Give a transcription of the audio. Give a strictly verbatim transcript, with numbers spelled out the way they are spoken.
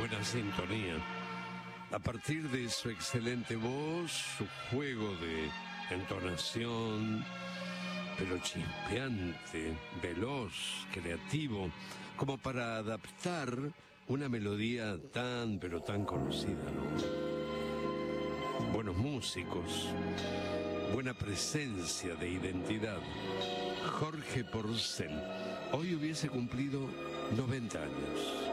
buena sintonía. A partir de su excelente voz, su juego de entonación, pero chispeante, veloz, creativo, como para adaptar una melodía tan, pero tan conocida, ¿no? Buenos músicos, buena presencia de identidad. Jorge Porcel hoy hubiese cumplido noventa años.